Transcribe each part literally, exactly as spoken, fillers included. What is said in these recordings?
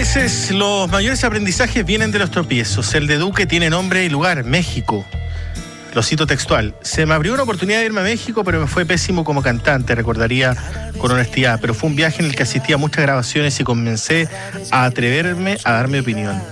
veces los mayores aprendizajes vienen de los tropiezos. El de Duque tiene nombre y lugar, México. Lo cito textual. Se me abrió una oportunidad de irme a México, pero me fue pésimo como cantante, recordaría con honestidad. Pero fue un viaje en el que asistí a muchas grabaciones y comencé a atreverme a dar mi opinión.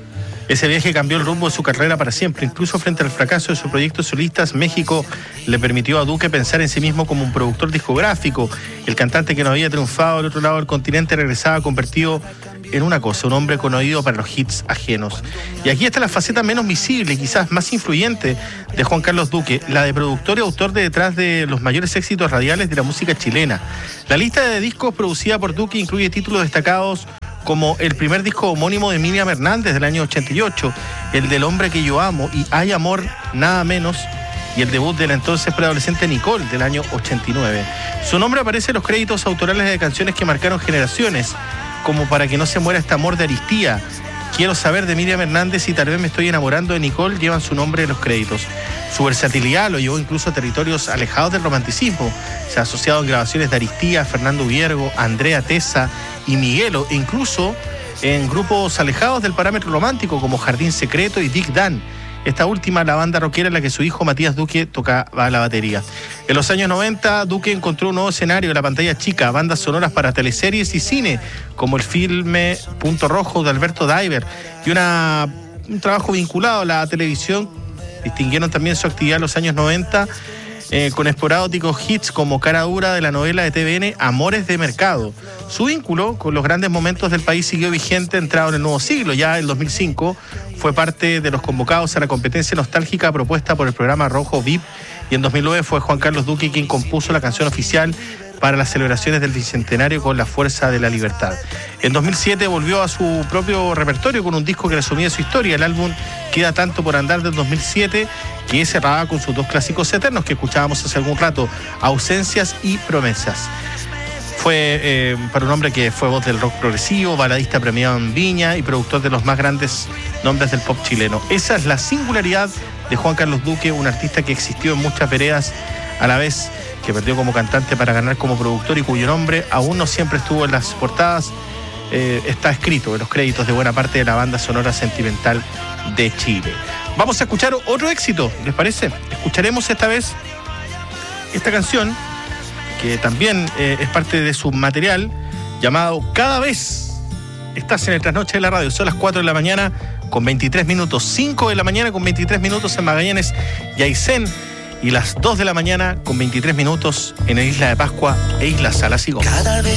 Ese viaje cambió el rumbo de su carrera para siempre. Incluso frente al fracaso de sus proyectos solistas, México le permitió a Duque pensar en sí mismo como un productor discográfico. El cantante que no había triunfado al otro lado del continente regresaba convertido en una cosa, un hombre con oído para los hits ajenos. Y aquí está la faceta menos visible y quizás más influyente de Juan Carlos Duque, la de productor y autor de detrás de los mayores éxitos radiales de la música chilena. La lista de discos producida por Duque incluye títulos destacados como el primer disco homónimo de Miriam Hernández del año ochenta y ocho, el del hombre que yo amo y Hay amor, nada menos, y el debut de la entonces preadolescente Nicole del año ochenta y nueve. Su nombre aparece en los créditos autorales de canciones que marcaron generaciones, como Para que no se muera este amor de Aristía, Quiero saber de Miriam Hernández y Tal vez me estoy enamorando de Nicole llevan su nombre en los créditos. Su versatilidad lo llevó incluso a territorios alejados del romanticismo. Se ha asociado en grabaciones de Aristía, Fernando Viergo, Andrea Tesa y Miguelo, e incluso en grupos alejados del parámetro romántico como Jardín Secreto y Dick Dan. Esta última, la banda rockera en la que su hijo Matías Duque tocaba la batería. En los años noventa, Duque encontró un nuevo escenario en la pantalla chica, bandas sonoras para teleseries y cine, como el filme Punto Rojo de Alberto Diver, y una, un trabajo vinculado a la televisión. Distinguieron también su actividad en los años noventa eh, con esporádicos hits como Cara Dura de la novela de T V N Amores de Mercado. Su vínculo con los grandes momentos del país siguió vigente entrado en el nuevo siglo. Ya en dos mil cinco fue parte de los convocados a la competencia nostálgica propuesta por el programa Rojo V I P, y en dos mil nueve fue Juan Carlos Duque quien compuso la canción oficial para las celebraciones del Bicentenario con La Fuerza de la Libertad. En dos mil siete volvió a su propio repertorio con un disco que resumía su historia. El álbum Queda Tanto por Andar del dos mil siete, que cerraba con sus dos clásicos eternos que escuchábamos hace algún rato, Ausencias y Promesas. Fue eh, para un hombre que fue voz del rock progresivo, baladista premiado en Viña y productor de los más grandes nombres del pop chileno. Esa es la singularidad de Juan Carlos Duque, un artista que existió en muchas veredas a la vez, que perdió como cantante para ganar como productor y cuyo nombre aún no siempre estuvo en las portadas. Eh, está escrito en los créditos de buena parte de la banda sonora sentimental de Chile. Vamos a escuchar otro éxito, ¿les parece? Escucharemos esta vez esta canción, que también eh, es parte de su material, llamado Cada Vez. Estás en el Trasnoche de la Radio. Son las cuatro de la mañana con veintitrés minutos, cinco de la mañana con veintitrés minutos en Magallanes y Aysén, y las dos de la mañana con veintitrés minutos en el Isla de Pascua e Isla Salas y Gómez.